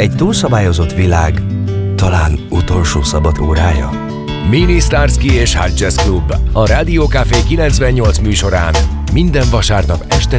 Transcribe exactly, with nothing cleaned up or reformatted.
Egy túlszabályozott világ talán utolsó szabad órája? Mini Starsky és Hutch Jazz Club a Rádió Café kilencvennyolc műsorán minden vasárnap este